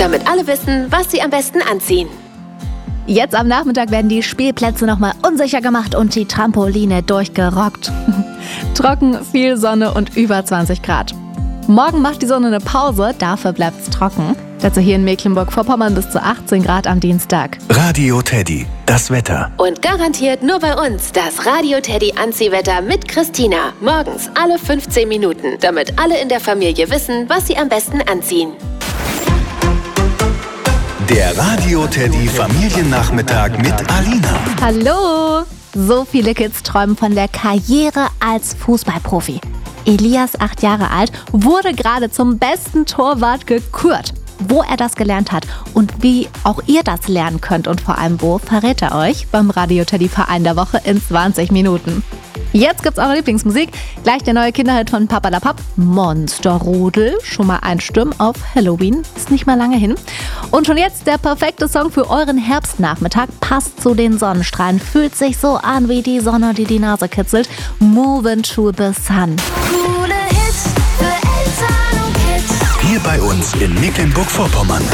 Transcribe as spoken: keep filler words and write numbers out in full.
damit alle wissen, was sie am besten anziehen. Jetzt am Nachmittag werden die Spielplätze nochmal unsicher gemacht und die Trampoline durchgerockt. Trocken, viel Sonne und über zwanzig Grad. Morgen macht die Sonne eine Pause, dafür bleibt's trocken. Dazu hier in Mecklenburg-Vorpommern bis zu achtzehn Grad am Dienstag. Radio Teddy, das Wetter. Und garantiert nur bei uns das Radio Teddy Anziehwetter mit Christina. Morgens alle fünfzehn Minuten, damit alle in der Familie wissen, was sie am besten anziehen. Der Radio Teddy Familiennachmittag mit Alina. Hallo! So viele Kids träumen von der Karriere als Fußballprofi. Elias, acht Jahre alt, wurde gerade zum besten Torwart gekürt. Wo er das gelernt hat und wie auch ihr das lernen könnt und vor allem wo, verrät er euch beim Radio Teddy Verein der Woche in zwanzig Minuten. Jetzt gibt's eure Lieblingsmusik. Gleich der neue Kinderhit von Papalapap, Monsterrudel. Schon mal einstimmen auf Halloween, ist nicht mehr lange hin. Und schon jetzt der perfekte Song für euren Herbstnachmittag. Passt zu den Sonnenstrahlen, fühlt sich so an wie die Sonne, die die Nase kitzelt. Moving to the sun. Coole Hits für Eltern und Kids. Hier bei uns in Mecklenburg-Vorpommern.